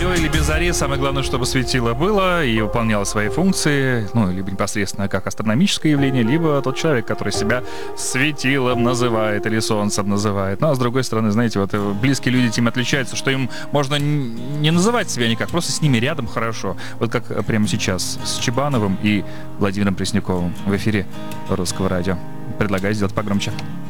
зарей или без зари, самое главное, чтобы светило было и выполняло свои функции, ну, либо непосредственно как астрономическое явление, либо тот человек, который себя светилом называет или солнцем называет. Ну, а с другой стороны, знаете, вот близкие люди тем отличаются, что им можно не называть себя никак, просто с ними рядом хорошо. Вот как прямо сейчас с Чебановым и Владимиром Пресняковым в эфире Русского радио. Предлагаю сделать погромче.